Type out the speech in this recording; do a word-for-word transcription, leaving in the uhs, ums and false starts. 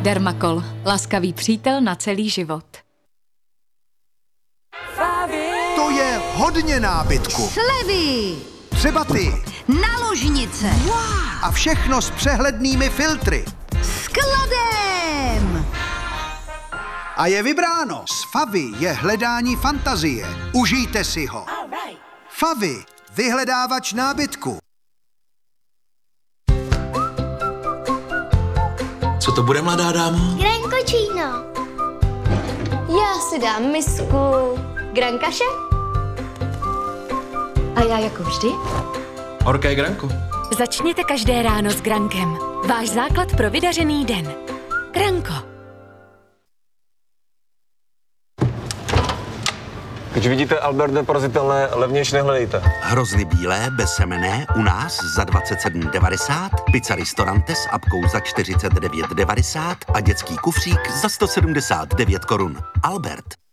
Dermacol. Laskavý přítel na celý život. To je hodně nábytku. Slevy! Třeba ty. Na ložnice! Wow. A všechno s přehlednými filtry. Skladem! A je vybráno. S Favy je hledání fantazie. Užijte si ho. Favy, vyhledávač nábytku. Co to bude, mladá dámo? Grankočíno. Já si dám misku grankaše. A já jako vždy? Horké granko. Začněte každé ráno s Grankem. Váš základ pro vydařený den. Granko. Když vidíte Albert neporazitelné, levnější nehledejte. Hrozny bílé, bezsemenné, u nás za dvacet sedm devadesát, pizza Ristorante s apkou za čtyřicet devět devadesát a dětský kufřík za sto sedmdesát devět korun. Albert.